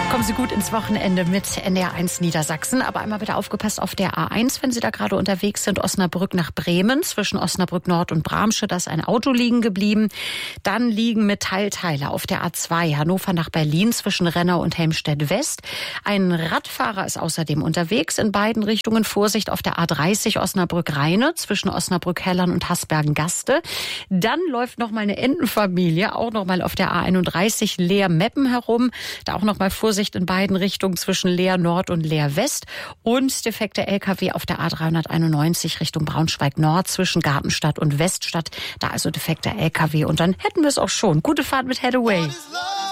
Kommen Sie gut ins Wochenende mit NDR1 Niedersachsen. Aber einmal bitte aufgepasst auf der A1, wenn Sie da gerade unterwegs sind. Osnabrück nach Bremen, zwischen Osnabrück Nord und Bramsche, da ist ein Auto liegen geblieben. Dann liegen Metallteile auf der A2 Hannover nach Berlin, zwischen Rennau und Helmstedt West. Ein Radfahrer ist außerdem unterwegs in beiden Richtungen. Vorsicht auf der A30 Osnabrück-Rheine, zwischen Osnabrück-Hellern und Hasbergen-Gaste. Dann läuft noch mal eine Entenfamilie, auch noch mal auf der A31 Leer-Meppen herum. Da auch noch mal Vorsicht in beiden Richtungen zwischen Leer Nord und Leer West und defekte LKW auf der A391 Richtung Braunschweig Nord zwischen Gartenstadt und Weststadt. Da also defekter LKW und dann hätten wir es auch schon. Gute Fahrt mit Hathaway.